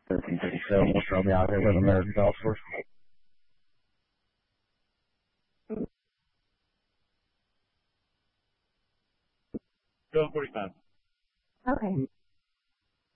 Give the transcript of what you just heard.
1357, we'll try to be out here with American Golf Course. Go 45. Okay.